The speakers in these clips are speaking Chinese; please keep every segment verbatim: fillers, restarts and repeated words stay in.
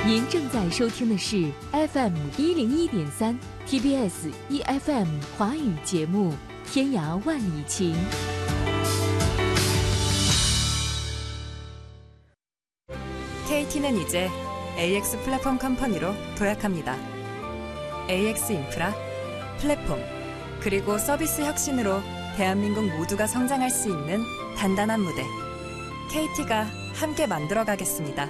您正在收听的是 F M 一零一点三 T B S E F M 华语节目《天涯万里情》。 케이티는 이제 에이엑스 플랫폼 컴퍼니로 도약합니다. 에이엑스 인프라, 플랫폼, 그리고 서비스 혁신으로 대한민국 모두가 성장할 수 있는 단단한 무대. 케이티가 함께 만들어가겠습니다.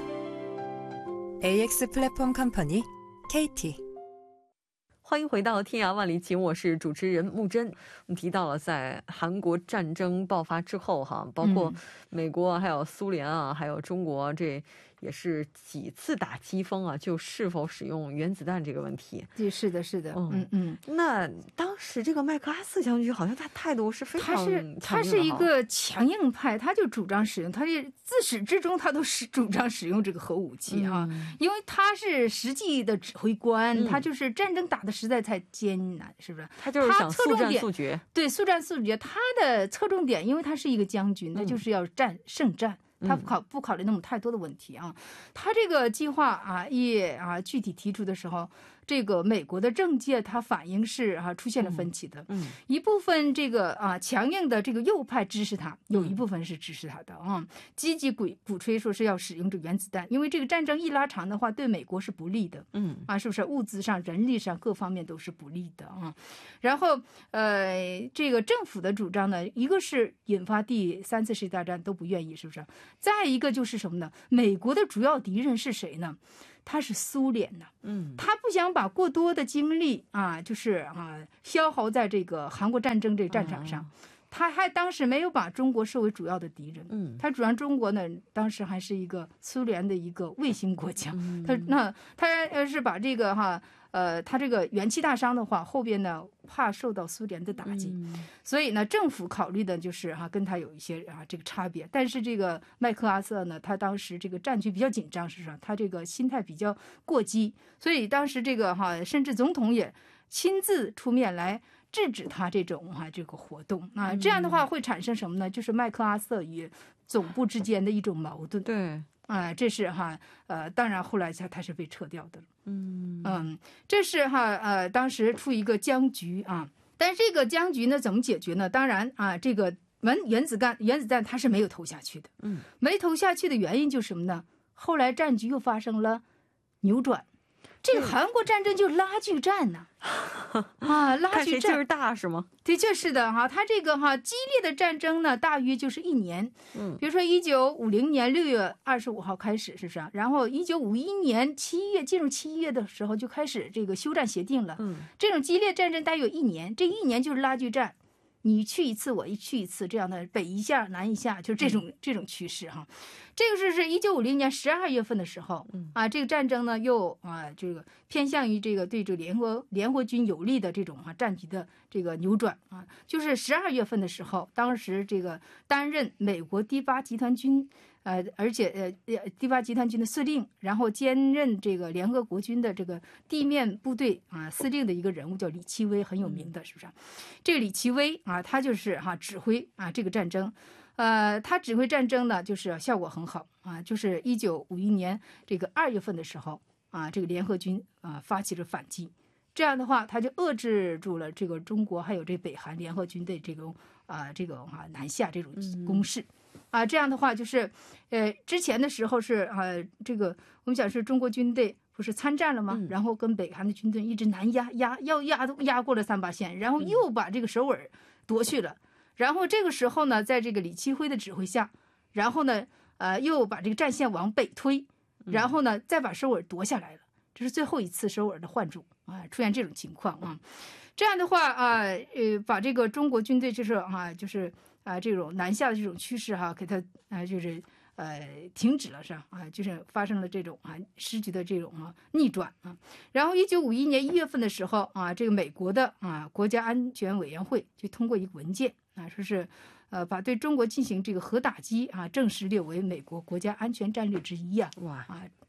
에이엑스 플랫폼 컴퍼니 케이티。 欢迎回到天涯万里情，我是主持人木真。我们提到了在韩国战争爆发之后哈，包括美国还有苏联啊，还有中国，这也是几次打击风啊，就是否使用原子弹这个问题。 是的是的，嗯嗯。 那当时这个麦克阿瑟将军好像他态度是非常强硬的， 他是一个强硬派，他就主张使用，他自始至终他都是主张使用这个核武器啊，因为他是实际的指挥官，他就是战争打的实在太艰难，是不是？ 他就是想速战速决。 对，速战速决。他的侧重点，因为他是一个将军，他就是要战胜战。他不考不考虑那么太多的问题啊，他这个计划啊一啊具体提出的时候，这个美国的政界他反应是啊出现了分歧的，嗯，一部分这个啊强硬的这个右派支持他，有一部分是支持他的啊，积极鼓鼓吹说是要使用这原子弹，因为这个战争一拉长的话，对美国是不利的，嗯啊，是不是物资上、人力上各方面都是不利的啊？然后呃，这个政府的主张呢，一个是引发第三次世界大战都不愿意，是不是？再一个就是什么呢？美国的主要敌人是谁呢？他是苏联呢，嗯，他不想把过多的精力啊，就是啊，消耗在这个韩国战争这个战场上。他还当时没有把中国视为主要的敌人，嗯，他主张中国呢，当时还是一个苏联的一个卫星国家，嗯、他那他要是把这个哈。呃，他这个元气大伤的话，后边呢怕受到苏联的打击，嗯、所以呢，政府考虑的就是哈、啊，跟他有一些啊这个差别。但是这个麦克阿瑟呢，他当时这个战局比较紧张，是不是？他这个心态比较过激，所以当时这个哈、啊，甚至总统也亲自出面来制止他这种哈、啊、这个活动啊。这样的话会产生什么呢？就是麦克阿瑟与总部之间的一种矛盾。 对。 啊、呃，这是哈，呃，当然后来他他是被撤掉的，嗯嗯，这是哈，呃，当时出一个僵局啊，但是这个僵局呢怎么解决呢？当然啊，这个原原子弹原子弹它是没有投下去的，嗯，没投下去的原因就是什么呢？后来战局又发生了扭转。这个韩国战争就拉锯战呢、啊，啊，拉锯战，看谁劲儿大是吗？ 的确是的哈，它这个哈激烈的战争呢，大约就是一年。嗯，比如说一九五零年六月二十五号开始，是不是？然后一九五一年七月进入七月的时候就开始这个休战协定了。嗯，这种激烈战争大约有一年，这一年就是拉锯战。你去一次，我一去一次，这样的北一下南一下，就这种、嗯、这种趋势哈。这个是是一九五零年十二月份的时候、嗯、啊，这个战争呢又啊这个偏向于这个对这个联合联合军有利的这种啊战局的这个扭转啊，就是十二月份的时候，当时这个担任美国第八集团军。呃，而且呃，第八集团军的司令，然后兼任这个联合国军的这个地面部队啊司令的一个人物叫李奇微，很有名的，是不是？这个李奇微啊，他就是哈、啊、指挥啊这个战争，呃，他指挥战争呢，就是效果很好啊，就是一九五一年这个二月份的时候啊，这个联合军啊发起了反击。这样的话，他就遏制住了这个中国还有这北韩联合军的这种啊、呃、这个啊南下这种攻势。嗯啊，这样的话就是，呃，之前的时候是啊，这个我们讲是中国军队不是参战了吗？嗯、然后跟北韩的军队一直南压压，要压都压过了三八线，然后又把这个首尔夺去了。嗯、然后这个时候呢，在这个李奇微的指挥下，然后呢，呃，又把这个战线往北推，然后呢，再把首尔夺下来了。这是最后一次首尔的换主啊，出现这种情况啊。这样的话啊，呃，把这个中国军队就是啊，就是啊这种南下的这种趋势哈、啊，给它啊就是呃停止了是吧？啊，就是发生了这种啊时局的这种啊逆转啊。然后一九五一年一月份的时候啊，这个美国的啊国家安全委员会就通过一个文件啊，说是呃把对中国进行这个核打击啊正式列为美国国家安全战略之一啊。哇啊。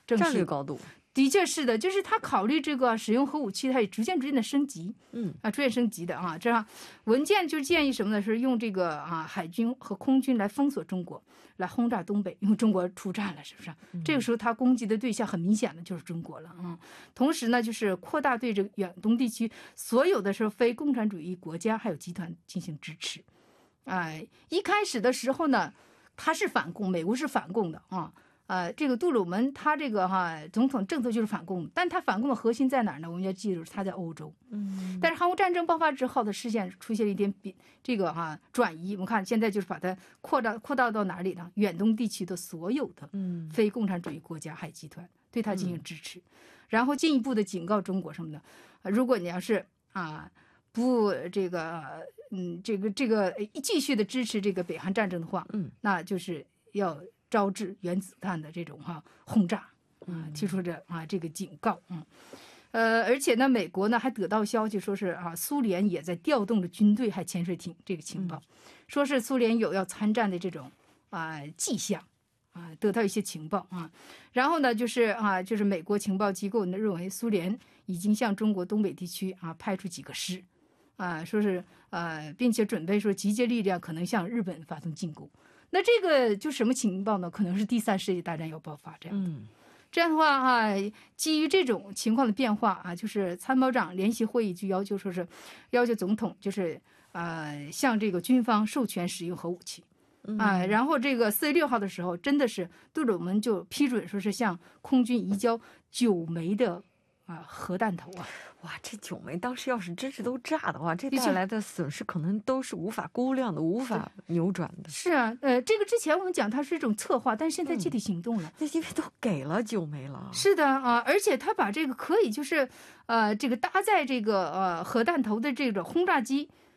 正式战略高度。 的确是的，就是他考虑这个使用核武器，他也逐渐逐渐的升级， 嗯啊，逐渐升级的啊。这样文件就建议什么呢？是用这个啊海军和空军来封锁中国，来轰炸东北，因为中国出战了，是不是？ 嗯、 这个时候他攻击的对象很明显的就是中国了啊、嗯。同时呢，就是扩大对这个远东地区所有的是非共产主义国家还有集团进行支持。哎，一开始的时候呢，他是反共，美国是反共的啊。呃，这个杜鲁门他这个哈总统政策就是反共，但他反共的核心在哪儿呢？我们要记住，他在欧洲。 嗯， 但是韩国战争爆发之后的事件出现了一点比这个哈转移，我们看现在就是把它扩大扩大到哪里呢？远东地区的所有的非共产主义国家海集团对他进行支持，嗯、然后进一步的警告中国什么的，如果你要是啊不这个嗯这个这个继续的支持这个北韩战争的话， 嗯， 那就是要招致原子弹的这种哈、啊、轰炸啊，提出着啊这个警告，嗯，呃，而且呢，美国呢还得到消息说是啊，苏联也在调动着军队还潜水艇这个情报，嗯、说是苏联有要参战的这种啊迹象啊，得到一些情报啊，然后呢就是啊就是美国情报机构呢认为苏联已经向中国东北地区啊派出几个师啊，说是呃，并且准备说集结力量可能向日本发动进攻。那这个就什么情报呢？可能是第三世界大战要爆发这样。 嗯， 这样的话哈、啊，基于这种情况的变化啊，就是参谋长联席会议就要求说是要求总统就是呃向这个军方授权使用核武器啊、呃，然后这个四月六号的时候，真的是杜鲁门就批准说是向空军移交九枚的啊核弹头啊。 哇，这九枚当时要是真是都炸的话，这带来的损失可能都是无法估量的，无法扭转的。 是啊，呃，这个之前我们讲它是一种策划，但是现在具体行动了， 那、嗯、因为都给了九枚了。 是的啊，而且他把这个可以就是呃这个搭载这个呃核弹头的这个轰炸机